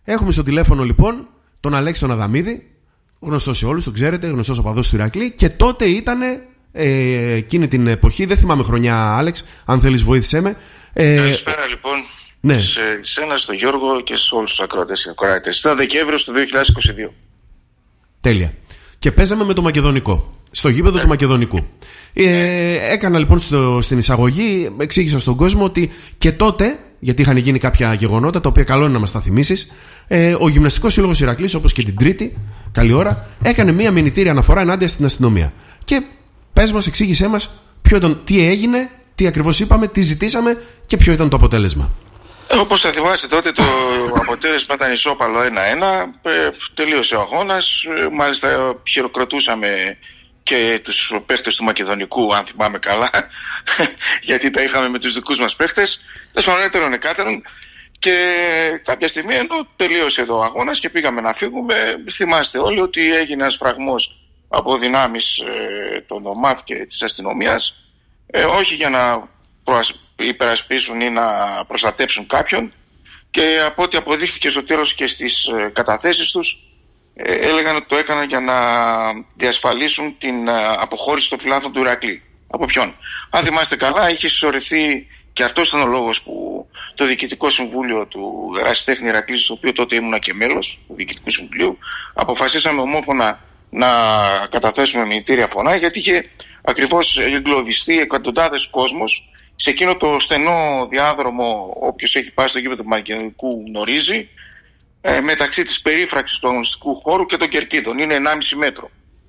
Έχουμε στο τηλέφωνο λοιπόν τον Αλέξη τον Αδαμίδη, γνωστός σε όλους, τον ξέρετε, γνωστός οπαδός του Ηρακλή, και τότε ήταν εκείνη την εποχή, δεν θυμάμαι χρονιά, Άλεξ, αν θέλεις βοήθησέ με. Καλησπέρα λοιπόν, ναι, σε εσένα, στον Γιώργο και σε όλους τους ακροατές και ακροατές. Ήταν Δεκέμβριο του 2022. Τέλεια. Και παίζαμε με το Μακεδονικό, στο γήπεδο του Μακεδονικού. Έκανα λοιπόν στην εισαγωγή, εξήγησα στον κόσμο ότι και τότε, γιατί είχαν γίνει κάποια γεγονότα τα οποία καλό είναι να μας τα θυμίσεις, ο Γυμναστικός Σύλλογος Ηρακλής, όπως και την Τρίτη, καλή ώρα, έκανε μία μηνυτήρια αναφορά ενάντια στην αστυνομία. Και πες μας, εξήγησέ μας τι έγινε, τι ακριβώς είπαμε, τι ζητήσαμε και ποιο ήταν το αποτέλεσμα. Όπως θα θυμάστε, τότε το αποτέλεσμα ήταν ισόπαλο 1-1, τελείωσε ο αγώνας, μάλιστα χειροκροτούσαμε και τους παίχτες του Μακεδονικού, αν θυμάμαι καλά, γιατί τα είχαμε με τους δικούς μας παίχτες, έτερον εκάτερον. Και κάποια στιγμή, ενώ τελείωσε ο αγώνας και πήγαμε να φύγουμε, θυμάστε όλοι ότι έγινε ένας φραγμός από δυνάμεις των ΟΜΑΤ και της αστυνομίας, όχι για να υπερασπίσουν ή να προστατέψουν κάποιον, και από ό,τι αποδείχθηκε στο τέλος και στις καταθέσεις τους, έλεγαν ότι το έκαναν για να διασφαλίσουν την αποχώρηση των φιλάνθρωπων του Ηρακλή. Από ποιον? Αν θυμάστε καλά, είχε συσσωρευτεί, και αυτός ήταν ο λόγος που το Διοικητικό Συμβούλιο του Ερασιτέχνη Ηρακλής, στο οποίο τότε ήμουνα και μέλος του Διοικητικού Συμβουλίου, αποφασίσαμε ομόφωνα να καταθέσουμε μηνυτήρια φωνά, γιατί είχε ακριβώς εγκλωβιστεί εκατοντάδες κόσμος σε εκείνο το στενό διάδρομο, όποιος έχει πάει στο γήπεδο του Μακεδονικού γνωρίζει, μεταξύ της περίφραξης του αγωνιστικού χώρου και των κερκίδων. Είναι 1,5 μέτρο.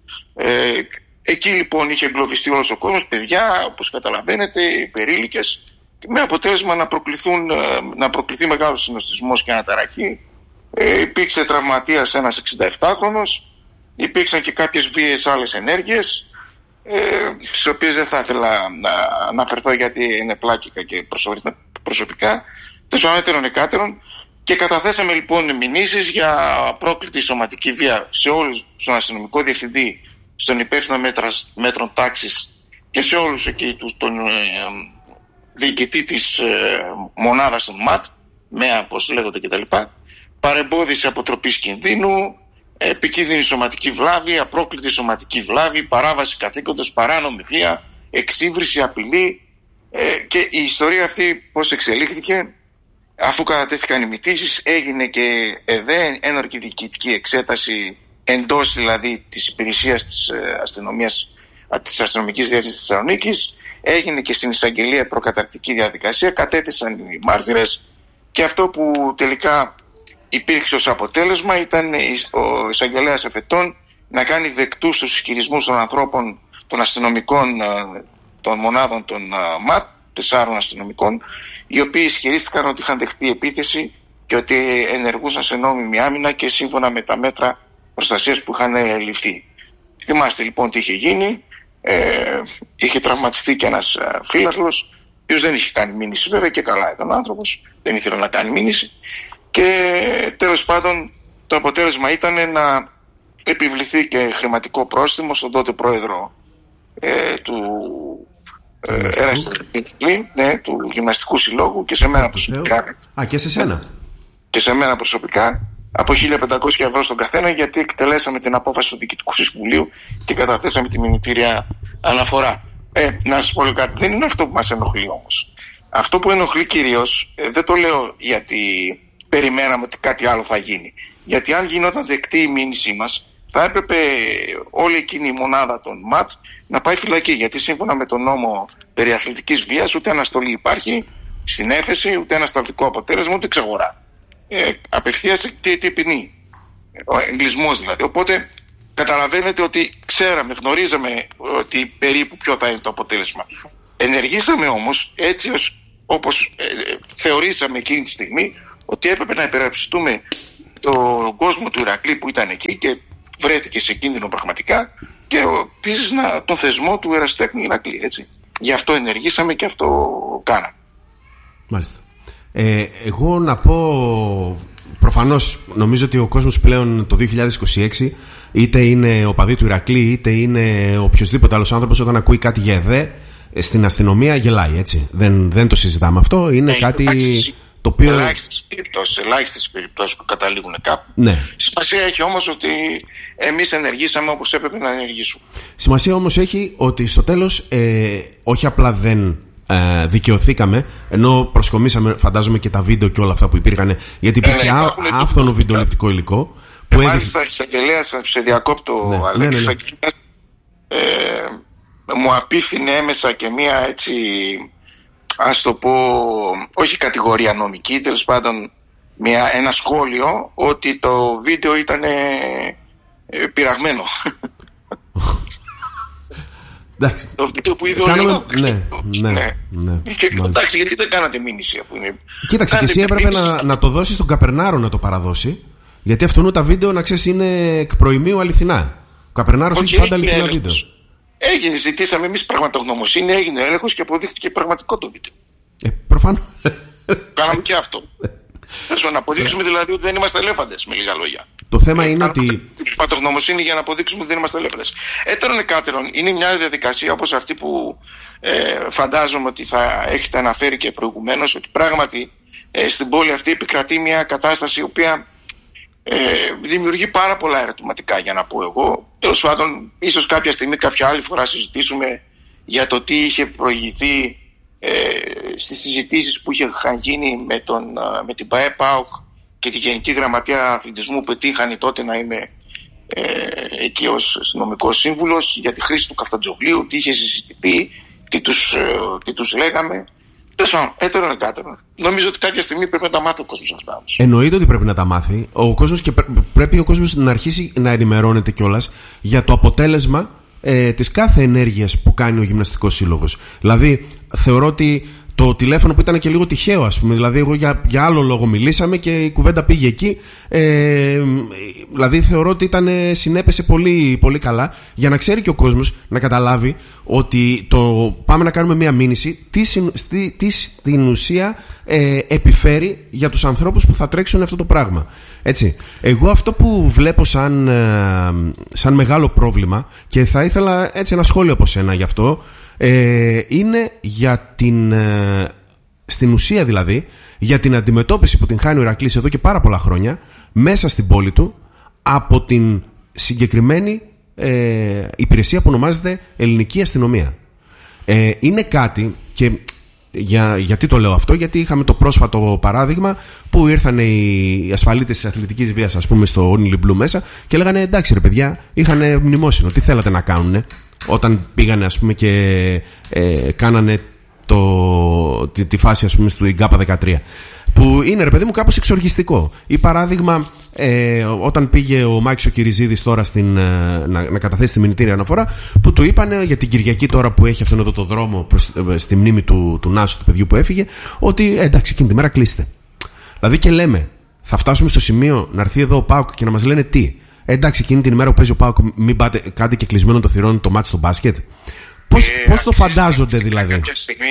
Εκεί λοιπόν είχε εγκλωβιστεί όλος ο κόσμος, παιδιά, όπως καταλαβαίνετε, υπερήλικες, με αποτέλεσμα να προκληθεί μεγάλος συνοστισμός και αναταραχή. Υπήρξε τραυματίας ένας 67χρονος, υπήρξαν και κάποιες βίαιες άλλες ενέργειες, στις οποίες δεν θα ήθελα να αναφερθώ γιατί είναι πλάκικα και προσωπικά, τεσσάρων εκάτερων. Και καταθέσαμε λοιπόν μηνύσεις για πρόκλητη σωματική βία σε όλους, στον αστυνομικό διευθυντή, στον υπεύθυνο μέτρων τάξης και σε όλους εκεί τον διοικητή της μονάδας των ΜΑΤ, ΜΕΑ όπως λέγονται κτλ. Παρεμπόδιση αποτροπής κινδύνου, επικίνδυνη σωματική βλάβη, απρόκλητη σωματική βλάβη, παράβαση καθήκοντος, παράνομη βία, εξύβριση, απειλή. Και η ιστορία αυτή πώς εξελίχθηκε? Αφού κατατέθηκαν οι μητήσεις, έγινε και ένορκη διοικητική εξέταση εντός δηλαδή της υπηρεσίας της αστυνομίας, της αστυνομικής διεύθυνσης της Θεσσαλονίκης, έγινε και στην εισαγγελία προκαταρκτική διαδικασία, κατέτεσαν οι μάρτυρες, και αυτό που τελικά υπήρξε ως αποτέλεσμα ήταν ο εισαγγελέας εφετών να κάνει δεκτούς τους ισχυρισμούς των ανθρώπων, των αστυνομικών, των μονάδων των ΜΑΤ, 4 αστυνομικών, οι οποίοι ισχυρίστηκαν ότι είχαν δεχτεί επίθεση και ότι ενεργούσαν σε νόμιμη άμυνα και σύμφωνα με τα μέτρα προστασίας που είχαν ληφθεί. Θυμάστε λοιπόν τι είχε γίνει. Είχε τραυματιστεί και ένας φίλαθλος, ο οποίος δεν είχε κάνει μήνυση, βέβαια, και καλά ήταν άνθρωπος, δεν ήθελε να κάνει μήνυση, και τέλος πάντων το αποτέλεσμα ήταν να επιβληθεί και χρηματικό πρόστιμο στον τότε πρόεδρο του του Γυμναστικού Συλλόγου και σε μένα προσωπικά. Και σε σένα. Και σε μένα προσωπικά, από 1.500 ευρώ στον καθένα, γιατί εκτελέσαμε την απόφαση του Διοικητικού Συμβουλίου και καταθέσαμε τη μηνυτήρια αναφορά. Να σας πω λίγο κάτι, δεν είναι αυτό που μας ενοχλεί όμως. Αυτό που ενοχλεί κυρίως, δεν το λέω γιατί περιμέναμε ότι κάτι άλλο θα γίνει. Γιατί αν γινόταν δεκτή η μήνυσή μας, θα έπρεπε όλη εκείνη η μονάδα των ΜΑΤ να πάει φυλακή. Γιατί σύμφωνα με τον νόμο περί αθλητικής βίας, ούτε αναστολή υπάρχει στην έφεση, ούτε ανασταλτικό αποτέλεσμα, ούτε εξαγορά. Απευθείας τι ποινή. Ο εγκλισμός δηλαδή. Οπότε καταλαβαίνετε ότι γνωρίζαμε ότι περίπου ποιο θα είναι το αποτέλεσμα. Ενεργήσαμε όμως έτσι όπως θεωρήσαμε εκείνη τη στιγμή ότι έπρεπε να υπερασπιστούμε τον κόσμο του Ηρακλή που ήταν εκεί και βρέθηκε σε κίνδυνο πραγματικά, και επίσης τον θεσμό του Ερασιτέχνη Ηρακλή, έτσι. Γι' αυτό ενεργήσαμε και αυτό κάναμε. Μάλιστα. Εγώ να πω, προφανώς νομίζω ότι ο κόσμος πλέον το 2026, είτε είναι οπαδί του Ηρακλή είτε είναι οποιοδήποτε άλλος άνθρωπος, όταν ακούει κάτι για ΕΔΕ στην αστυνομία γελάει, έτσι. Δεν το συζητάμε αυτό. Είναι κάτι Το οποίο... Ελάχιστες περιπτώσεις που καταλήγουν κάπου. Ναι. Σημασία έχει όμως ότι εμείς ενεργήσαμε όπως έπρεπε να ενεργήσουμε. Σημασία όμως έχει ότι στο τέλος όχι απλά δεν δικαιωθήκαμε, ενώ προσκομίσαμε, φαντάζομαι, και τα βίντεο και όλα αυτά που υπήρχαν, γιατί υπήρχε άφθονο βιντεοληπτικό υλικό. Μάλιστα, εισαγγελέας, σε διακόπτω, Αλέξη, μου απίθυνε έμεσα και μία, έτσι, ας το πω, όχι κατηγορία νομική, τέλος πάντων ένα σχόλιο ότι το βίντεο ήταν πειραγμένο. Το βίντεο που είδε ο Λεγό. Ναι. Και εντάξει, γιατί δεν κάνατε μήνυση αφού είναι. Κοίταξε, και εσύ έπρεπε να το δώσεις στον Καπερνάρο να το παραδώσει. Γιατί αυτόν τα βίντεο, να ξέρεις, είναι εκ προημίου αληθινά. Ο Καπερνάρος έχει πάντα αληθινά βίντεο. Ζητήσαμε εμείς πραγματογνωμοσύνη, έγινε έλεγχος και αποδείχθηκε πραγματικό το βίντεο. Προφανώς. Κάναμε και αυτό. Να αποδείξουμε δηλαδή ότι δεν είμαστε ελέφαντες, με λίγα λόγια. Το θέμα είναι ότι. Πραγματογνωμοσύνη για να αποδείξουμε ότι δεν είμαστε ελέφαντες. Έτερον εκάτερον, είναι μια διαδικασία όπως αυτή που φαντάζομαι ότι θα έχετε αναφέρει και προηγουμένως, ότι πράγματι στην πόλη αυτή επικρατεί μια κατάσταση η οποία δημιουργεί πάρα πολλά ερωτηματικά, για να πω εγώ. Τέλος πάντων, ίσως κάποια στιγμή, κάποια άλλη φορά συζητήσουμε για το τι είχε προηγηθεί στις συζητήσεις που είχαν γίνει με την ΠΑΕ-ΠΑΟΚ και τη Γενική Γραμματεία Αθλητισμού που ετύχανε τότε να είμαι εκεί ως αστυνομικός σύμβουλος, για τη χρήση του Καφτατζογλίου, τι είχε συζητηθεί, τι τους λέγαμε. Έτερον εκάτερον. Νομίζω ότι κάποια στιγμή πρέπει να τα μάθει ο κόσμος αυτά. Εννοείται ότι πρέπει να τα μάθει ο κόσμος, και πρέπει ο κόσμος να αρχίσει να ενημερώνεται κιόλας για το αποτέλεσμα της κάθε ενέργειας που κάνει ο Γυμναστικός Σύλλογος. Δηλαδή, θεωρώ ότι το τηλέφωνο που ήταν και λίγο τυχαίο, ας πούμε, δηλαδή εγώ για άλλο λόγο μιλήσαμε και η κουβέντα πήγε εκεί, δηλαδή θεωρώ ότι συνέπεσε πολύ, πολύ καλά, για να ξέρει και ο κόσμος, να καταλάβει ότι πάμε να κάνουμε μια μήνυση τι στην ουσία επιφέρει για τους ανθρώπους που θα τρέξουν αυτό το πράγμα. Έτσι. Εγώ αυτό που βλέπω σαν μεγάλο πρόβλημα, και θα ήθελα έτσι ένα σχόλιο από σένα γι' αυτό, είναι για στην ουσία δηλαδή για την αντιμετώπιση που την χάνει ο Ηρακλής εδώ και πάρα πολλά χρόνια μέσα στην πόλη του από την συγκεκριμένη υπηρεσία που ονομάζεται Ελληνική Αστυνομία. Είναι κάτι, και γιατί το λέω αυτό, γιατί είχαμε το πρόσφατο παράδειγμα που ήρθαν οι ασφαλίτες της αθλητικής βίας, ας πούμε, στο Only Blue μέσα και λέγανε εντάξει ρε παιδιά, είχαν μνημόσυνο, τι θέλατε να κάνουνε, όταν πήγανε, ας πούμε, και κάνανε τη φάση, ας πούμε, του ΓΚΑΠΑ 13, που είναι, ρε παιδί μου, κάπως εξοργιστικό. Ή παράδειγμα, όταν πήγε ο Μάκης ο Κυριζίδης τώρα να καταθέσει τη μηνυτήρια αναφορά, που του είπανε για την Κυριακή, τώρα που έχει αυτόν εδώ το δρόμο στη μνήμη του Νάσου, του παιδιού που έφυγε, ότι εντάξει, εκείνη τη μέρα κλείστε. Δηλαδή, και λέμε, θα φτάσουμε στο σημείο να έρθει εδώ ο ΠΑΟΚ και να μας λένε τι. Εντάξει, εκείνη την ημέρα που παίζει ο ΠΑΟΚ, μην πάτε, κάντε και κλεισμένο το θυρών το μάτς στο μπάσκετ. Πώς το φαντάζονται δηλαδή? Κάποια στιγμή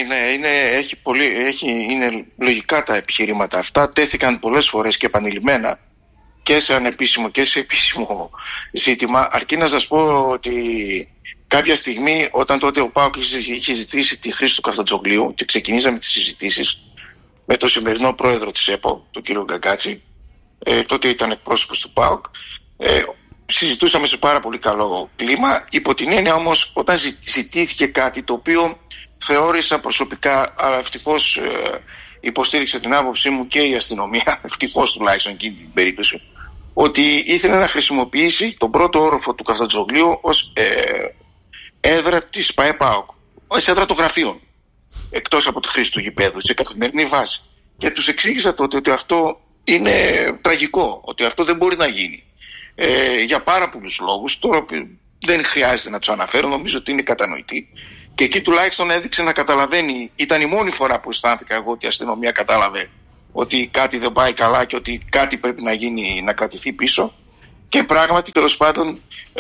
είναι λογικά τα επιχειρήματα αυτά. Τέθηκαν πολλές φορές και επανειλημμένα και σε ανεπίσημο και σε επίσημο ζήτημα. Αρκεί να σας πω ότι κάποια στιγμή, όταν τότε ο ΠΑΟΚ είχε ζητήσει τη χρήση του Καφτατζογλίου και ξεκινήσαμε τις συζητήσεις με τον σημερινό πρόεδρο της ΕΠΟ, τον κύριο Γκαγκάτση, τότε ήταν εκπρόσωπος του ΠΑΟΚ, συζητούσαμε σε πάρα πολύ καλό κλίμα, υπό την έννοια όμως όταν ζητήθηκε κάτι το οποίο θεώρησα προσωπικά, αλλά ευτυχώς υποστήριξε την άποψή μου και η αστυνομία, ευτυχώς τουλάχιστον εκείνη την περίπτωση, ότι ήθελε να χρησιμοποιήσει τον πρώτο όροφο του Καφτατζογλίου ως έδρα της ΠΑΕ-ΠΑΟΚ, ως έδρα των γραφείων, εκτός από τη χρήση του γηπέδου σε καθημερινή βάση. Και τους εξήγησα τότε ότι αυτό είναι τραγικό, ότι αυτό δεν μπορεί να γίνει. Για πάρα πολλούς λόγους, τώρα δεν χρειάζεται να τους αναφέρω, νομίζω ότι είναι κατανοητή. Και εκεί τουλάχιστον έδειξε να καταλαβαίνει, ήταν η μόνη φορά που αισθάνθηκα εγώ ότι η αστυνομία κατάλαβε ότι κάτι δεν πάει καλά και ότι κάτι πρέπει να γίνει, να κρατηθεί πίσω. Και πράγματι, τέλος πάντων,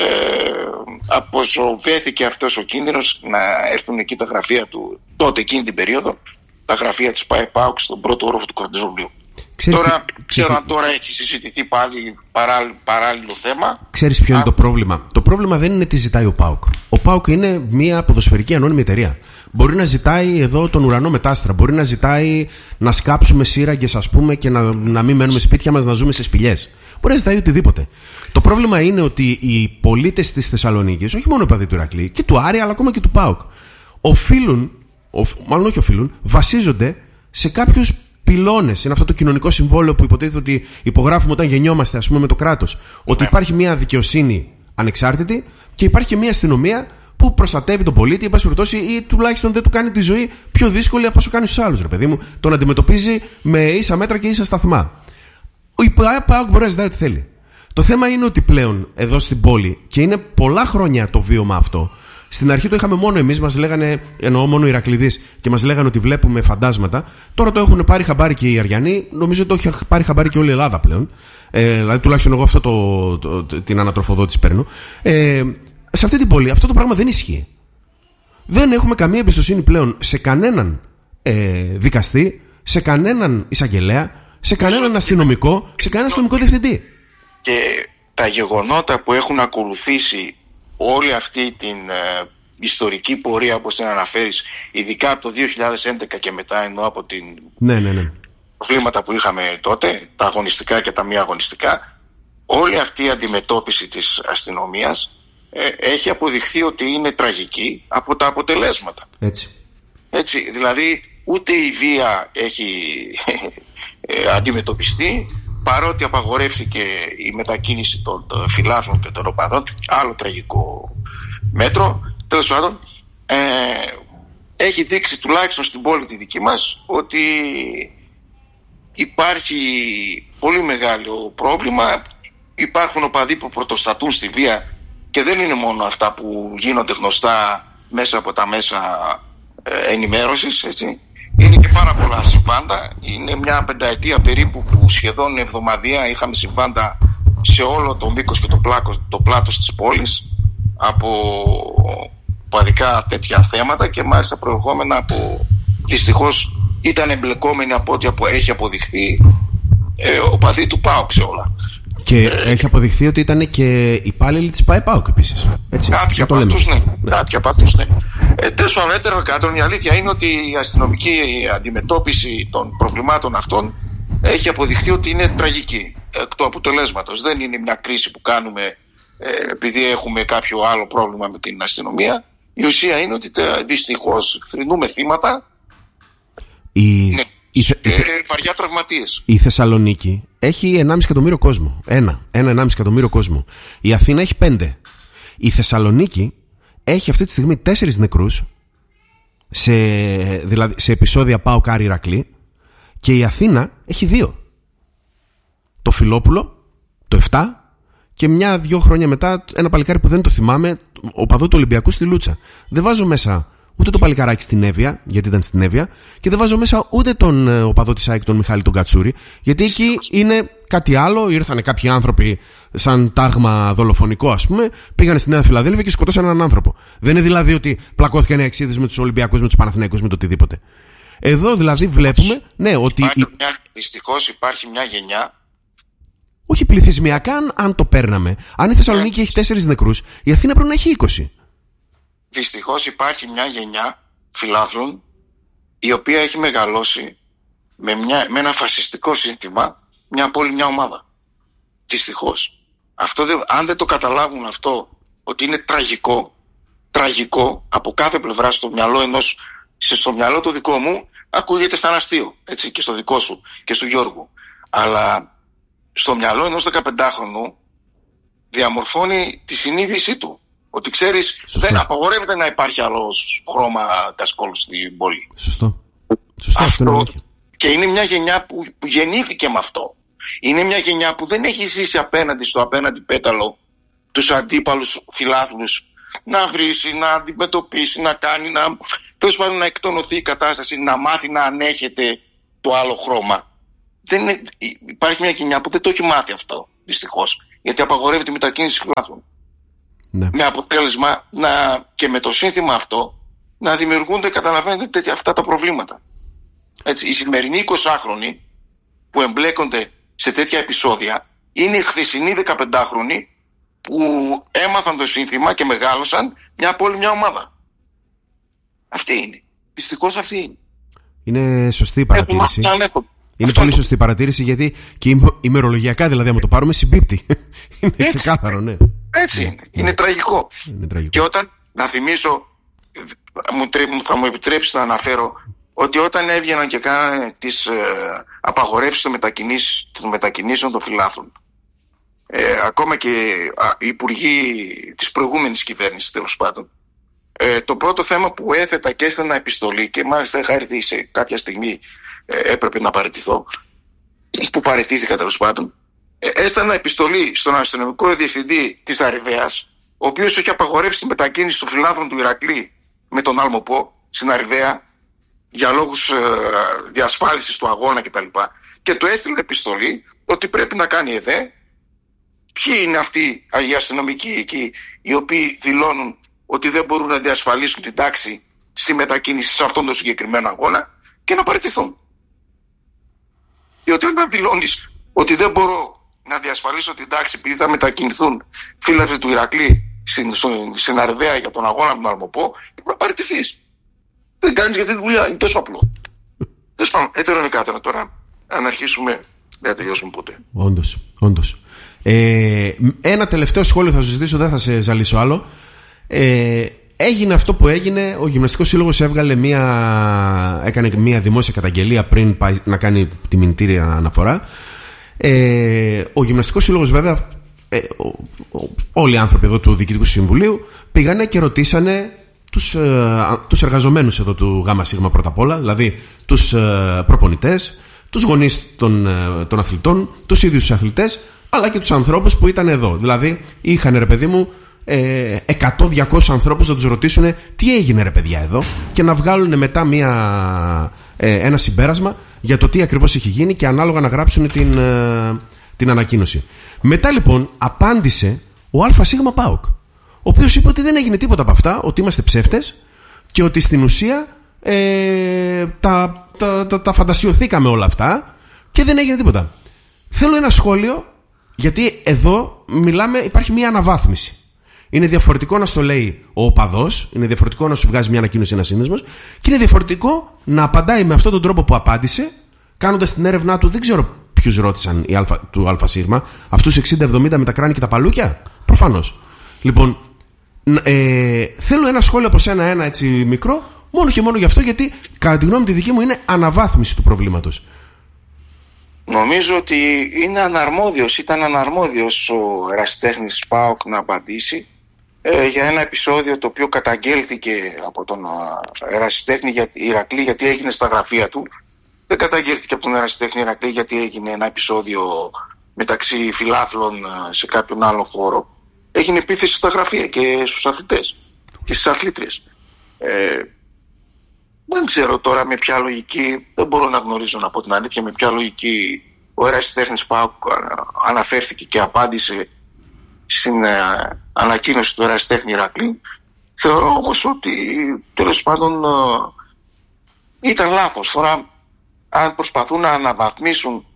αποσοβέθηκε αυτός ο κίνδυνος να έρθουν εκεί τα γραφεία του, τότε εκείνη την περίοδο, τα γραφεία της ΠΑΕ-ΠΑΟΚ στον πρώτο όροφο του Καφτατζογλίου. Ξέρω αν τώρα έχει συζητηθεί πάλι παράλληλο θέμα. Ξέρεις ποιο είναι το πρόβλημα? Το πρόβλημα δεν είναι τι ζητάει ο ΠΑΟΚ. Ο ΠΑΟΚ είναι μια ποδοσφαιρική ανώνυμη εταιρεία. Μπορεί να ζητάει εδώ τον ουρανό μετάστρα. Μπορεί να ζητάει να σκάψουμε σύραγγες, ας πούμε, και να μην μένουμε σπίτια μας, να ζούμε σε σπηλιές. Μπορεί να ζητάει οτιδήποτε. Το πρόβλημα είναι ότι οι πολίτες της Θεσσαλονίκης, όχι μόνο οι οπαδοί του Ηρακλή, και του Άρη, αλλά ακόμα και του ΠΑΟΚ, βασίζονται σε κάποιους πυλώνες. Είναι αυτό το κοινωνικό συμβόλαιο που υποτίθεται ότι υπογράφουμε όταν γεννιόμαστε, ας πούμε, με το κράτος. Ότι υπάρχει μια δικαιοσύνη ανεξάρτητη και υπάρχει και μια αστυνομία που προστατεύει τον πολίτη, ή τουλάχιστον δεν του κάνει τη ζωή πιο δύσκολη από όσο κάνει στους άλλους, ρε παιδί μου. Τον αντιμετωπίζει με ίσα μέτρα και ίσα σταθμά. Ο ΠΑΟΚ μπορεί να ζητάει ό,τι θέλει. Το θέμα είναι ότι πλέον εδώ στην πόλη, και είναι πολλά χρόνια το βίωμα αυτό. Στην αρχή το είχαμε μόνο εμείς, μας λέγανε, εννοώ μόνο οι Ηρακληδείς, και μας λέγανε ότι βλέπουμε φαντάσματα. Τώρα το έχουν πάρει χαμπάρι και οι Αριανοί, νομίζω ότι το έχει πάρει χαμπάρι και όλη η Ελλάδα πλέον. Δηλαδή, τουλάχιστον εγώ την ανατροφοδότηση παίρνω. Σε αυτή την πόλη αυτό το πράγμα δεν ισχύει. Δεν έχουμε καμία εμπιστοσύνη πλέον σε κανέναν δικαστή, σε κανέναν εισαγγελέα, σε κανέναν αστυνομικό, σε κανέναν αστυνομικό διευθυντή. Και τα γεγονότα που έχουν ακολουθήσει όλη αυτή την ιστορική πορεία, όπως την αναφέρεις, ειδικά από το 2011 και μετά, ενώ από την προβλήματα που είχαμε τότε, τα αγωνιστικά και τα μη αγωνιστικά, όλη αυτή η αντιμετώπιση της αστυνομίας έχει αποδειχθεί ότι είναι τραγική από τα αποτελέσματα. Έτσι, δηλαδή ούτε η βία έχει αντιμετωπιστεί, παρότι απαγορεύθηκε η μετακίνηση των φιλάθλων και των οπαδών, άλλο τραγικό μέτρο. Τέλος πάντων, έχει δείξει τουλάχιστον στην πόλη τη δική μας ότι υπάρχει πολύ μεγάλο πρόβλημα. Υπάρχουν οπαδοί που πρωτοστατούν στη βία, και δεν είναι μόνο αυτά που γίνονται γνωστά μέσα από τα μέσα ενημέρωσης, έτσι. Είναι και πάρα πολλά συμβάντα. Είναι μια πενταετία περίπου που σχεδόν εβδομαδιαία είχαμε συμβάντα σε όλο το μήκος και το πλάτος της πόλης από παδικά τέτοια θέματα, και μάλιστα προερχόμενα από, δυστυχώς ήταν εμπλεκόμενοι από ό,τι έχει αποδειχθεί, οπαδοί του ΠΑΟΚ σε όλα. Και έχει αποδειχθεί ότι ήταν και υπάλληλοι της ΠΑΟΚ επίσης. Κάποιοι από αυτούς, ναι. Τέλος πάντων, η αλήθεια είναι ότι η αστυνομική αντιμετώπιση των προβλημάτων αυτών έχει αποδειχθεί ότι είναι τραγική εκ του αποτελέσματος. Δεν είναι μια κρίση που κάνουμε επειδή έχουμε κάποιο άλλο πρόβλημα με την αστυνομία. Η ουσία είναι ότι δυστυχώς θρηνούμε θύματα, βαριά τραυματίες. Η Θεσσαλονίκη έχει 1,5 εκατομμύριο κόσμο. 1,5 εκατομμύριο κόσμο. Η Αθήνα έχει 5. Η Θεσσαλονίκη έχει αυτή τη στιγμή 4 νεκρούς δηλαδή σε επεισόδια ΠΑΟΚ Άρη Ηρακλή, και η Αθήνα έχει 2. Το Φιλόπουλο, το 7, και 1-2 χρόνια μετά ένα παλικάρι που δεν το θυμάμαι, οπαδό του Ολυμπιακού στη Λούτσα. Δεν βάζω μέσα ούτε το παλικαράκι στην Εύβοια, γιατί ήταν στην Εύβοια, και δεν βάζω μέσα ούτε τον οπαδό της ΑΕΚ, τον Μιχάλη τον Κατσούρη, γιατί εκεί είναι κάτι άλλο. Ήρθανε κάποιοι άνθρωποι σαν τάγμα δολοφονικό, ας πούμε, πήγανε στη Νέα Φιλαδέλφια και σκοτώσαν έναν άνθρωπο. Δεν είναι δηλαδή ότι πλακώθηκαν οι αξίδες με τους Ολυμπιακούς, με τους Παναθηναϊκούς, με το οτιδήποτε. Εδώ δηλαδή βλέπουμε, ναι, ότι. Δυστυχώς υπάρχει μια γενιά. Όχι πληθυσμιακά, αν το παίρναμε. Αν η Θεσσαλονίκη έχει 4 νεκρούς, η Αθήνα πρέπει να έχει 20. Δυστυχώς υπάρχει μια γενιά φιλάθλων η οποία έχει μεγαλώσει με ένα φασιστικό σύνθημα, μια πόλη, μια ομάδα. Δυστυχώς. Αν δεν το καταλάβουν αυτό, ότι είναι τραγικό από κάθε πλευρά, στο μυαλό το δικό μου ακούγεται σαν αστείο, έτσι, και στο δικό σου και στο Γιώργου, αλλά στο μυαλό ενός 15χρονου διαμορφώνει τη συνείδησή του ότι, ξέρεις, δεν απαγορεύεται να υπάρχει άλλο χρώμα κασκόλ στην πόλη. Σωστό. Αυτό, και είναι μια γενιά που γεννήθηκε με αυτό. Είναι μια γενιά που δεν έχει ζήσει στο απέναντι πέταλο τους αντίπαλους φιλάθλους, να βρίσει, να αντιμετωπίσει, να κάνει, τέλος πάντων να εκτονωθεί η κατάσταση, να μάθει να ανέχεται το άλλο χρώμα. Υπάρχει μια γενιά που δεν το έχει μάθει αυτό, δυστυχώς, γιατί απαγορεύεται η μετακίνηση φιλάθλων. Ναι. Με αποτέλεσμα και με το σύνθημα αυτό να δημιουργούνται, καταλαβαίνετε, αυτά τα προβλήματα. Έτσι, οι σημερινοί 20χρονοι που εμπλέκονται σε τέτοια επεισόδια είναι οι χθεσινοί 15χρονοι που έμαθαν το σύνθημα και μεγάλωσαν μια πόλη, μια ομάδα. Αυτή είναι. Δυστυχώς αυτή είναι σωστή η παρατήρηση. Είναι πολύ σωστή η παρατήρηση, γιατί και ημερολογιακά, δηλαδή, άμα το πάρουμε, συμπίπτει. Είναι ξεκάθαρο, ναι. Έτσι είναι. Είναι τραγικό. Και όταν, να θυμίσω, θα μου επιτρέψει να αναφέρω ότι όταν έβγαιναν και κάνανε τις απαγορεύσεις των μετακινήσεων των φιλάθλων, ακόμα και οι υπουργοί της προηγούμενης κυβέρνησης, τέλος πάντων, το πρώτο θέμα που έθετα και έστελνα επιστολή, και μάλιστα είχα έρθει σε κάποια στιγμή, έπρεπε να παραιτηθώ, που παραιτήθηκα τέλος πάντων, έστελνα επιστολή στον αστυνομικό διευθυντή της Αριδαίας, ο οποίος είχε απαγορεύσει τη μετακίνηση των φιλάθλων του Ηρακλή με τον Άλμοπο στην Αριδαία για λόγους διασφάλισης του αγώνα κτλ. Και του έστειλε επιστολή ότι πρέπει να κάνει ΕΔΕ. Ποιοι είναι αυτοί οι αστυνομικοί εκεί, οι οποίοι δηλώνουν ότι δεν μπορούν να διασφαλίσουν την τάξη στη μετακίνηση σε αυτόν τον συγκεκριμένο αγώνα, και να παραιτηθούν. Διότι όταν δηλώνεις ότι δεν μπορώ να διασφαλίσω την τάξη επειδή θα μετακινηθούν φίλαθλοι του Ηρακλή στην Αριδαία για τον αγώνα με τον Άλμοπο, πρέπει να παραιτηθείς. Δεν κάνεις γιατί τη δουλειά, είναι τόσο απλό. Τέλος πάντων, ετερονικά τώρα, αν αρχίσουμε, δεν θα τελειώσουμε ποτέ. Όντως. Ένα τελευταίο σχόλιο θα σου ζητήσω, δεν θα σε ζαλίσω άλλο. Έγινε αυτό που έγινε. Ο Γυμναστικός Σύλλογος έκανε μια δημόσια καταγγελία πριν πάει να κάνει τη μηνυτήρια αναφορά. Ο Γυμναστικός Σύλλογος, βέβαια, όλοι οι άνθρωποι εδώ του Διοικητικού Συμβουλίου πήγανε και ρωτήσανε τους εργαζομένους εδώ του ΓΣ πρώτα απ' όλα, δηλαδή τους προπονητές, τους γονείς των αθλητών, τους ίδιους τους αθλητές, αλλά και τους ανθρώπους που ήταν εδώ. Δηλαδή είχαν, ρε παιδί μου, 100-200 ανθρώπους να τους ρωτήσουν τι έγινε, ρε παιδιά, εδώ, και να βγάλουν μετά ένα συμπέρασμα για το τι ακριβώς έχει γίνει και ανάλογα να γράψουν την ανακοίνωση. Μετά λοιπόν απάντησε ο ΑΣ ΠΑΟΚ, ο οποίος είπε ότι δεν έγινε τίποτα από αυτά, ότι είμαστε ψεύτες και ότι στην ουσία τα φαντασιωθήκαμε όλα αυτά και δεν έγινε τίποτα. Θέλω ένα σχόλιο, γιατί εδώ υπάρχει μια αναβάθμιση. Είναι διαφορετικό να στο λέει ο οπαδός, είναι διαφορετικό να σου βγάζει μια ανακοίνωση ένας σύνδεσμος, και είναι διαφορετικό να απαντάει με αυτόν τον τρόπο που απάντησε, κάνοντας την έρευνά του. Δεν ξέρω ποιους ρώτησαν του ΑΣ, αυτούς 60-70 με τα κράνη και τα παλούκια. Προφανώς. Λοιπόν, θέλω ένα σχόλιο από σένα, ένα έτσι μικρό, μόνο και μόνο γι' αυτό, γιατί κατά τη γνώμη τη δική μου είναι αναβάθμιση του προβλήματος. Νομίζω ότι ήταν αναρμόδιος ο ερασιτέχνης ΠΑΟΚ να απαντήσει για ένα επεισόδιο το οποίο καταγγέλθηκε από τον ερασιτέχνη Ηρακλή, γιατί έγινε στα γραφεία του. Δεν καταγγέλθηκε από τον ερασιτέχνη Ηρακλή γιατί έγινε ένα επεισόδιο μεταξύ φιλάθλων σε κάποιον άλλο χώρο. Έγινε επίθεση στα γραφεία και στους αθλητές και στις αθλήτριες. Δεν ξέρω τώρα με ποια λογική, δεν μπορώ να γνωρίζω, να πω την αλήθεια, με ποια λογική ο ερασιτέχνης ΠΑΟΚ αναφέρθηκε και απάντησε στην ανακοίνωση του ερασιτέχνη Ηρακλή. Θεωρώ όμως ότι τέλος πάντων ήταν λάθος. Τώρα, αν προσπαθούν να αναβαθμίσουν,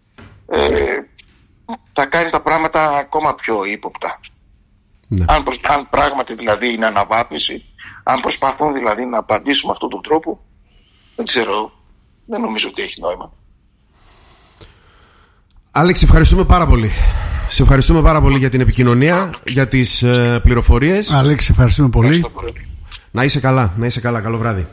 θα κάνει τα πράγματα ακόμα πιο ύποπτα. Ναι. Αν πράγματι δηλαδή είναι αναβάθμιση, αν προσπαθούν δηλαδή να απαντήσουν με αυτόν τον τρόπο, δεν ξέρω, δεν νομίζω ότι έχει νόημα. Άλεξ, ευχαριστούμε πάρα πολύ. Σε ευχαριστούμε πάρα πολύ για την επικοινωνία, για τις πληροφορίες. Άλεξ, ευχαριστούμε πολύ. Να είσαι καλά, καλό βράδυ.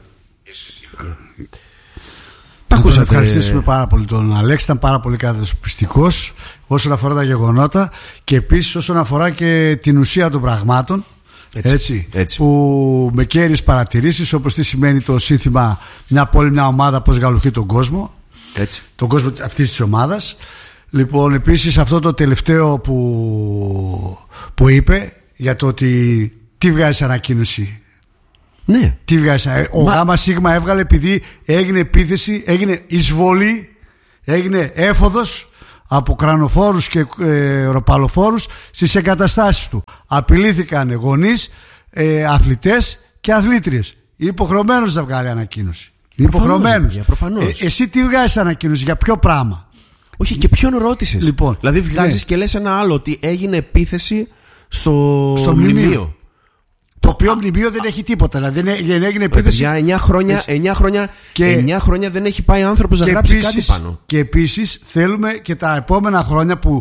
Να ευχαριστήσουμε πάρα πολύ τον Αλέξη. Ήταν πάρα πολύ κατασπιστικός όσον αφορά τα γεγονότα και επίσης όσον αφορά και την ουσία των πραγμάτων. Έτσι. Που με κέρδιες παρατηρήσεις, όπως τι σημαίνει το σύνθημα μια πόλη, μια ομάδα, πώς γαλουχεί τον κόσμο. Έτσι. Τον κόσμο αυτής της ομάδας. Λοιπόν, επίσης αυτό το τελευταίο που είπε για το ότι τι βγάζει ανακοίνωση. Ναι. Τι βγάζει. Ο ΓΣ έβγαλε επειδή έγινε επίθεση, έγινε εισβολή, έγινε έφοδος από κρανοφόρους και ροπαλοφόρους στις εγκαταστάσεις του. Απειλήθηκαν γονείς, αθλητές και αθλήτριες. Υποχρεωμένος να βγάλει ανακοίνωση. Υποχρεωμένος. Εσύ τι βγάζεις ανακοίνωση, για ποιο πράγμα? Όχι, και ποιον ρώτησες? Λοιπόν, δηλαδή βγάζεις και λες ένα άλλο, ότι έγινε επίθεση στο μνημείο. Το οποίο μνημείο δεν έχει τίποτα. Δηλαδή δεν έγινε επίθεση. Για 9 χρόνια δεν έχει πάει άνθρωπος να γράψει κάτι πάνω. Και επίσης θέλουμε και τα επόμενα χρόνια που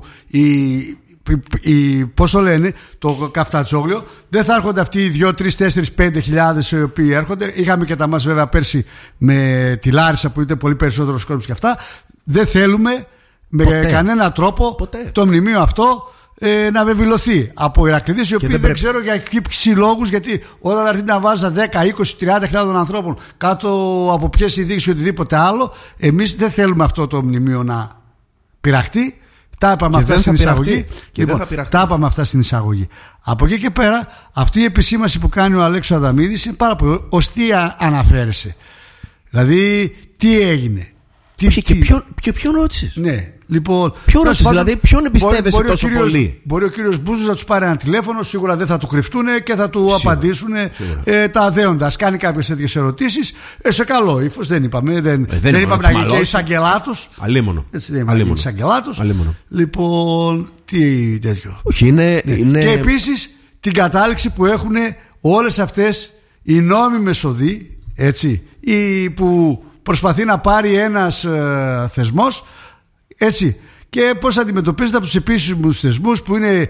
πώς το λένε, το Καφτατζόγλιο, δεν θα έρχονται αυτοί οι 2, 3, 4, 5 χιλιάδες οι οποίοι έρχονται. Είχαμε και τα μας βέβαια πέρσι με τη Λάρισα που ήταν πολύ περισσότερος κόσμος και αυτά. Δεν θέλουμε με κανένα τρόπο το μνημείο αυτό να βεβηλωθεί από Ηρακλήδες, οι οποίοι δεν ξέρω για ποιους λόγους, γιατί όταν έρθει να βάζα 10, 20, 30 ανθρώπων κάτω από ποιες ειδήσεις ή οτιδήποτε άλλο, εμείς δεν θέλουμε αυτό το μνημείο να πειραχτεί. Τα είπαμε αυτά στην εισαγωγή. Τα είπαμε αυτά στην εισαγωγή. Από εκεί και πέρα, αυτή η επισήμαση που κάνει ο Αλέξης Αδαμίδης είναι πάρα πολύ. Ως τι αναφέρεσαι, δηλαδή τι έγινε. Και ποιον ρώτησες? Ναι, λοιπόν. Ποιον ρώτησες, δηλαδή ποιον εμπιστεύεσαι τόσο πολύ? Μπορεί ο κύριος Μπούζος να τους πάρει ένα τηλέφωνο, σίγουρα δεν θα του κρυφτούν και θα του απαντήσουν τα αδέοντα. Ας κάνει κάποιες τέτοιες ερωτήσεις, σε καλό ύφος, δεν είπαμε. Δεν είπαμε να γίνει και εισαγγελάτος. Αλίμονο. Έτσι δεν είπαμε εισαγγελάτος. Λοιπόν, τι τέτοιο. Όχι, είναι. Και επίσης την κατάληξη που έχουν όλες αυτές οι νόμιμες οδοί, έτσι, που προσπαθεί να πάρει ένας θεσμός, έτσι, και πώς αντιμετωπίζεται από τους επίσημους θεσμούς που είναι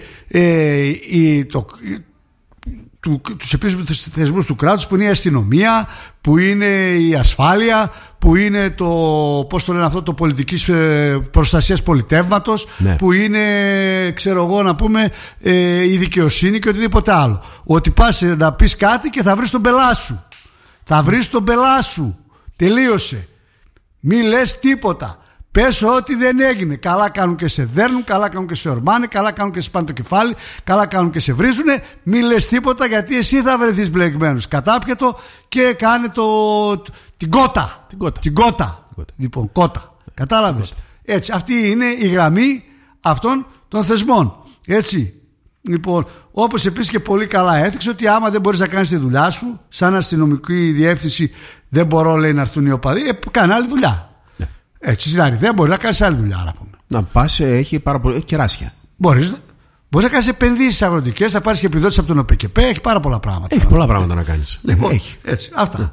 τους επίσημους θεσμούς του κράτους, που είναι η αστυνομία, που είναι η ασφάλεια, που είναι το, πώς το λένε αυτό, το πολιτικής προστασίας πολιτεύματος, που είναι, ξέρω εγώ να πούμε, η δικαιοσύνη και οτιδήποτε άλλο. Ότι πας να πεις κάτι και θα βρεις τον πελά σου. Θα βρεις τον πελά σου. Τελείωσε. Μη λες τίποτα. Πες ότι δεν έγινε. Καλά κάνουν και σε δέρνουν, καλά κάνουν και σε ορμάνε, καλά κάνουν και σε πάνε το κεφάλι, καλά κάνουν και σε βρίζουνε. Μη λες τίποτα, γιατί εσύ θα βρεθείς μπλεγμένος. Κατάπιετο και κάνε την κότα. Την κότα. Λοιπόν, κότα. Κατάλαβες? Έτσι, αυτή είναι η γραμμή αυτών των θεσμών. Έτσι. Λοιπόν, όπως επίσης και πολύ καλά έθιξε ότι άμα δεν μπορείς να κάνεις τη δουλειά σου, σαν αστυνομική διεύθυνση, δεν μπορώ, λέει, να έρθουν οι οπαδοί, κάνε άλλη δουλειά. Ναι. Έτσι, δηλαδή, δεν μπορεί να κάνεις άλλη δουλειά, να πούμε. Να πας, έχει πάρα πολύ κεράσια. Μπορείς να κάνεις επενδύσεις αγροτικές, θα πάρεις και επιδότηση από τον ΟΠΕΚΕΠΕ, έχει πάρα πολλά πράγματα. Έχει πολλά πράγματα να κάνεις. Λοιπόν, έχει. Έτσι, αυτά.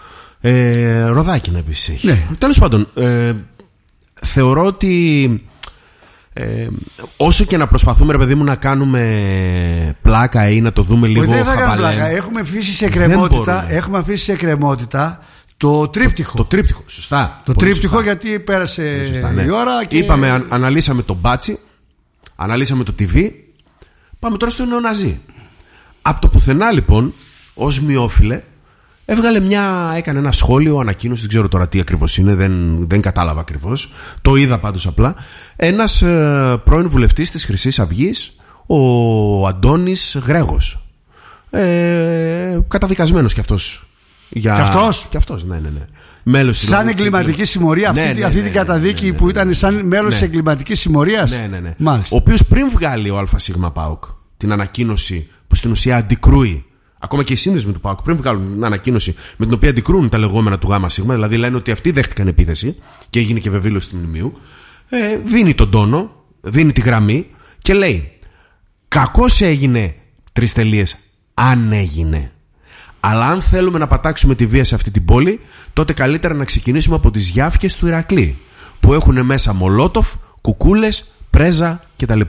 Ροδάκινα επίσης έχει. Ναι. Τέλος πάντων, θεωρώ ότι όσο και να προσπαθούμε, ρε παιδί μου, να κάνουμε πλάκα ή να το δούμε λίγο χαβαλέ, δεν θα κάνουμε πλάκα. Έχουμε αφήσει σε εκκρεμότητα το τρίπτυχο. Το τρίπτυχο, σωστά. Το τρίπτυχο, γιατί πέρασε σωστά, η ώρα και... Είπαμε, αναλύσαμε το μπάτσι, αναλύσαμε το TV. Πάμε τώρα στο νεοναζί. Από το πουθενά, λοιπόν, ως μειόφιλε, έκανε ένα σχόλιο, ανακοίνωση, δεν ξέρω τώρα τι ακριβώς είναι, δεν κατάλαβα ακριβώς. Το είδα πάντως απλά. Ένας πρώην βουλευτής της Χρυσής Αυγής, ο Αντώνης Γρέγος. Καταδικασμένος κι αυτός. Κι αυτός, ναι. Μέλος σαν εγκληματική συμμορία, αυτή την καταδίκη που ήταν σαν μέλος της εγκληματικής συμμορίας. Ναι. Ο οποίος πριν βγάλει ο ΑΣ ΠΑΟΚ την ανακοίνωση που στην ουσία αντικρούει, ακόμα και οι σύνδεσμοι του ΠΑΟΚ πριν βγάλουν μια ανακοίνωση με την οποία αντικρούν τα λεγόμενα του ΓΣ, δηλαδή λένε ότι αυτοί δέχτηκαν επίθεση και έγινε και βεβήλωση του μνημείου, δίνει τον τόνο, δίνει τη γραμμή και λέει: κακώς έγινε, αν έγινε. Αλλά αν θέλουμε να πατάξουμε τη βία σε αυτή την πόλη, τότε καλύτερα να ξεκινήσουμε από τις Γιάφκες του Ηρακλή, που έχουν μέσα μολότοφ, κουκούλες, πρέζα κτλ.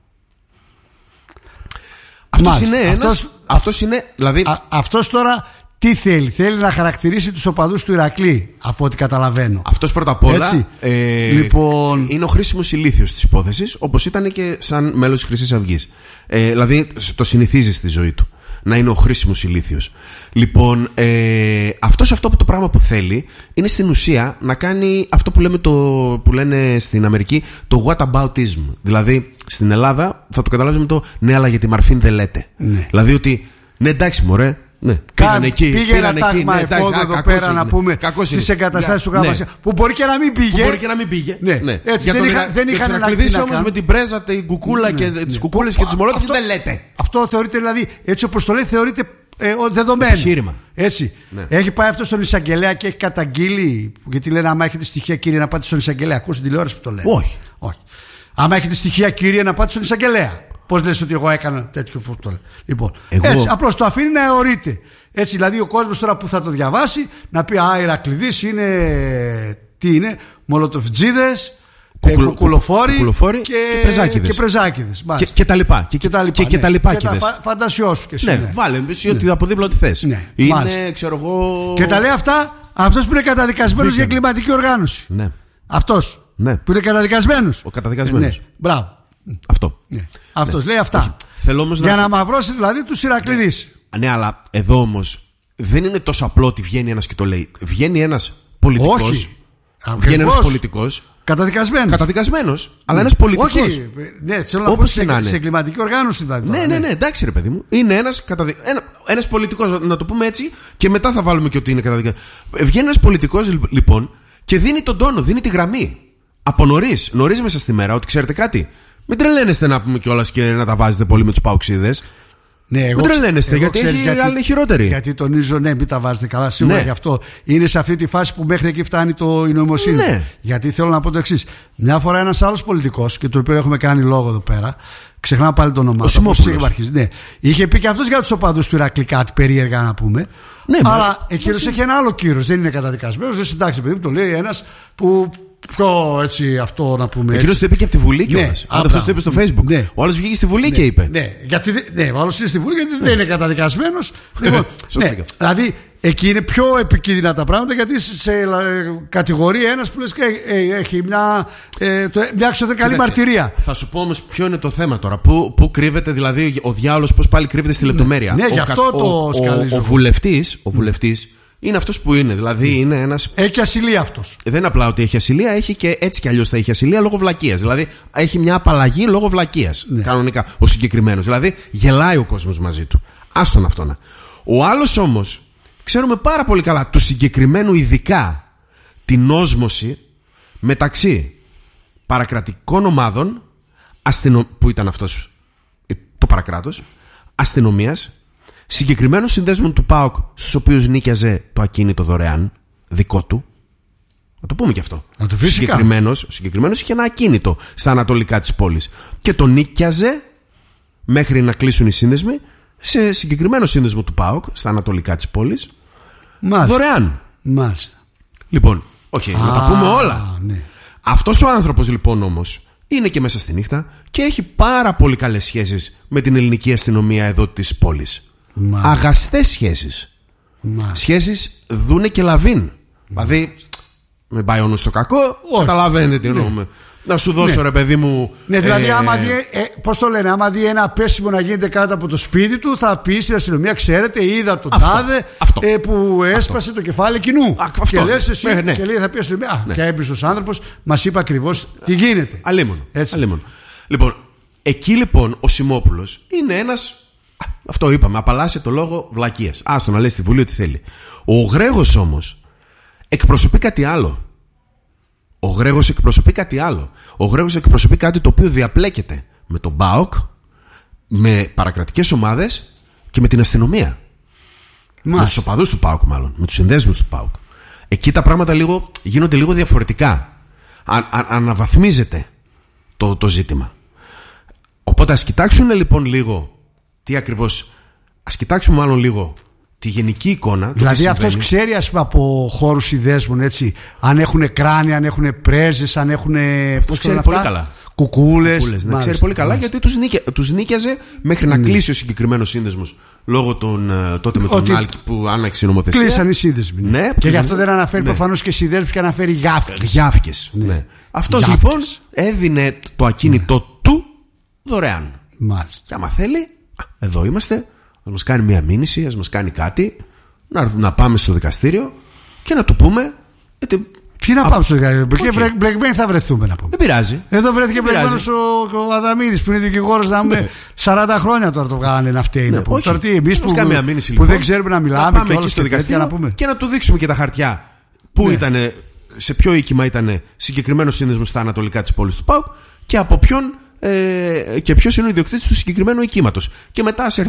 Αυτός είναι, δηλαδή... Αυτός τώρα τι θέλει? Θέλει να χαρακτηρίσει τους οπαδούς του Ηρακλή, από ό,τι καταλαβαίνω. Αυτός πρώτα απ' όλα λοιπόν... είναι ο χρήσιμος ηλίθιος της υπόθεσης, όπως ήταν και σαν μέλος της Χρυσής Αυγής. Δηλαδή το συνηθίζει στη ζωή του να είναι ο χρήσιμος ηλίθιος. Λοιπόν, αυτό το πράγμα που θέλει είναι στην ουσία να κάνει αυτό που λένε στην Αμερική το whataboutism. Δηλαδή στην Ελλάδα θα το καταλάβεις με το ναι, αλλά για τη Μαρφίν δεν λέτε. Ναι. Δηλαδή ότι ναι, εντάξει μωρέ, ναι, πήγε ένα τάγμα εφόδου εδώ πέρα να πούμε στις εγκαταστάσεις του ΓΣ, που μπορεί και να μην πήγε. Ναι. Έτσι, δεν είχαν ανακλειδίσει όμως με την πρέζα, την κουκούλα και τις κουκούλες και τις μολότοφ, δεν λέτε. Αυτό θεωρείται, δηλαδή, έτσι όπως το λέει, θεωρείται δεδομένο. Επιχείρημα. Έτσι. Ναι. Έχει πάει αυτό στον εισαγγελέα και έχει καταγγείλει, γιατί λένε άμα έχετε στοιχεία, κύριε, να πάτε στον εισαγγελέα. Ακούω στην τηλεόραση που το λένε. Όχι. Άμα έχετε στοιχεία, κύριε, να πάτε στον εισαγγελέα. Πώς λες ότι εγώ έκανα τέτοιο φωτό? Λοιπόν, έτσι, απλώς το αφήνει να αιωρείται. Έτσι, δηλαδή ο κόσμος τώρα που θα το διαβάσει να πει «Α, Ηρακλειδής είναι, τι είναι, μολοτοφιτζίδες, κουκουλοφόροι και πρεζάκηδες. Και τα λοιπά. Και τα λοιπάκηδες. Φαντασιώσου και εσύ. Ναι, βάλε ότι από δίπλα ό,τι θες. Είναι, ξέρω εγώ. Και τα λέει αυτά αυτός που είναι καταδικασμένος για εγκληματική οργάνωση. Ναι. Αυτός που είναι καταδικασμένος. Ο καταδικασμένος. Μπράβο. Αυτό. Αυτός λέει αυτά. Για να μαυρώσει δηλαδή τους Ηρακλειδείς. Ναι, αλλά εδώ όμως δεν είναι τόσο απλό ότι βγαίνει ένας και το λέει. Βγαίνει ένας πολιτικός. Όχι. Βγαίνει ένας πολιτικός. Καταδικασμένος. Αλλά ένας πολιτικός. Όχι. Ναι, θέλω να πω σε εγκληματική οργάνωση δηλαδή. Ναι, εντάξει ρε παιδί μου. Είναι ένας πολιτικός, να το πούμε έτσι, και μετά θα βάλουμε και ότι είναι καταδικασμένος. Βγαίνει ένας πολιτικός λοιπόν και δίνει τον τόνο, δίνει τη γραμμή. Από νωρίς μέσα στη μέρα, ότι ξέρετε κάτι. Μην τρελαίνεστε να πούμε κιόλας και να τα βάζετε πολύ με τους παοξίδες. Ναι, μην τρελαίνεστε, γιατί είναι χειρότερη. Γιατί τονίζω, ναι, μην τα βάζετε καλά. Σίγουρα γι' αυτό είναι σε αυτή τη φάση που μέχρι εκεί φτάνει η νοημοσύνη. Ναι. Γιατί θέλω να πω το εξής. Μια φορά ένας άλλος πολιτικός, και το οποίο έχουμε κάνει λόγο εδώ πέρα, ξεχνάω πάλι το όνομά του. Ναι. Είχε πει και αυτός για τους οπαδούς του Ηρακλή κάτι περίεργα να πούμε. Ναι, αλλά εκείνος έχει ένα άλλο κύρος. Δεν είναι καταδικασμένος. Δεν συντάξει, παιδί μου, το λέει ένας που. Πιο έτσι αυτό να πούμε. Εκείνος το είπε και από τη Βουλή κιόλας. Αν αυτό το είπε στο Facebook. Ναι. Ο άλλος βγήκε στη Βουλή και είπε. Ναι, ο άλλος είναι στη Βουλή γιατί δεν είναι καταδικασμένος. Δηλαδή εκεί είναι πιο επικίνδυνα τα πράγματα, γιατί σε κατηγορεί ένας που λες και έχει μια εξωδεκαλή μαρτυρία. Θα σου πω όμως ποιο είναι το θέμα τώρα. Πού κρύβεται δηλαδή ο διάολος, πώς πάλι κρύβεται στη λεπτομέρεια. Ναι, γι' αυτό το σκαλίζω. Ο βουλευτής είναι αυτός που είναι. Δηλαδή είναι ένας. Έχει ασυλία αυτός. Δεν είναι απλά ότι έχει ασυλία, έχει και έτσι κι αλλιώς θα έχει ασυλία λόγω βλακείας. Δηλαδή έχει μια απαλλαγή λόγω βλακείας. Ναι. Κανονικά ο συγκεκριμένος. Δηλαδή γελάει ο κόσμος μαζί του. Άστον αυτόν. Ο άλλος όμως, ξέρουμε πάρα πολύ καλά του συγκεκριμένου, ειδικά την όσμωση μεταξύ παρακρατικών ομάδων, που ήταν αυτός το παρακράτος, αστυνομίας, συγκεκριμένων συνδέσμων του ΠΑΟΚ, στους οποίους νίκιαζε το ακίνητο δωρεάν δικό του. Να το πούμε και αυτό. Ο συγκεκριμένος είχε ένα ακίνητο στα ανατολικά της πόλης και το νίκιαζε μέχρι να κλείσουν οι σύνδεσμοι σε συγκεκριμένο σύνδεσμο του ΠΑΟΚ στα ανατολικά της πόλης. Μάλιστα. Δωρεάν. Μάλιστα. Λοιπόν, όχι, να τα πούμε όλα. Ναι. Αυτός ο άνθρωπος λοιπόν όμως είναι και μέσα στη νύχτα και έχει πάρα πολύ καλές σχέσεις με την ελληνική αστυνομία εδώ της πόλης. Αγαστές σχέσεις. Σχέσεις δούνε και λαβίν. Δηλαδή, με πάει ο νους στο κακό, καταλαβαίνετε τι εννοούμε. Να σου δώσω ρε παιδί μου. Ναι, δηλαδή άμα δει, πώς το λένε, άμα δει ένα πέσιμο να γίνεται κάτω από το σπίτι του, θα πει στην αστυνομία, ξέρετε, είδα τον τάδε που έσπασε το κεφάλι κοινού. Και λες εσύ, και λέει, θα πει αστυνομία. Και έμπιστος άνθρωπος μας είπε ακριβώς τι γίνεται. Αλίμονο. Λοιπόν, εκεί λοιπόν ο Σιμόπουλος είναι ένας. Αυτό είπαμε, απαλλάσσε το λόγο βλακείας. Άστο να λέει στη Βουλή ό,τι θέλει. Ο Γρέγος όμως εκπροσωπεί κάτι άλλο. Ο Γρέγος εκπροσωπεί κάτι το οποίο διαπλέκεται με τον ΠΑΟΚ, με παρακρατικές ομάδες και με την αστυνομία. Με τους οπαδούς του ΠΑΟΚ, μάλλον. Με τους συνδέσμους του ΠΑΟΚ. Εκεί τα πράγματα γίνονται λίγο διαφορετικά. Αναβαθμίζεται το ζήτημα. Οπότε ας κοιτάξουν λοιπόν λίγο τι ακριβώς. Ας κοιτάξουμε μάλλον λίγο τη γενική εικόνα. Δηλαδή αυτός ξέρει, ας πούμε, από χώρους συνδέσμων, έτσι, αν έχουν κράνη, αν έχουν πρέζες, αν έχουν. Πώς ξέρει πολύ καλά. Κουκούλες. Ναι, ξέρει πολύ καλά, γιατί τους νίκιαζε μέχρι να κλείσει ο συγκεκριμένος σύνδεσμος. Λόγω τότε με τον Άλκη που άναξε η νομοθεσία. Κλείσαν οι σύνδεσμοι. Ναι, και γι' αυτό δεν αναφέρει προφανώς και συνδέσμους και αναφέρει γιάφκες. Ναι. Αυτός λοιπόν έδινε το ακίνητο του δωρεάν. Μάλιστα. Και άμα θέλει, εδώ είμαστε, να μας κάνει μια μήνυση, ας μας κάνει κάτι, να πάμε στο δικαστήριο και να του πούμε. Τι να πάμε στο δικαστήριο, και μπλεγμένοι θα βρεθούμε να πούμε. Δεν πειράζει. Εδώ βρέθηκε μπλεγμένος ο Αδαμίδης που είναι δικηγόρος, να πούμε 40 χρόνια τώρα το κάνανε να φταίει. Ναι, τώρα τι, εμείς που λοιπόν, δεν ξέρουμε να μιλάμε και όλα στο δικαστήριο να πούμε. Και να του δείξουμε και τα χαρτιά που ήταν, σε ποιο οίκημα ήταν συγκεκριμένο σύνδεσμο στα ανατολικά της πόλης του ΠΑΟΚ και από ποιον. Και ποιος είναι ο ιδιοκτήτης του συγκεκριμένου οικήματος. Και μετά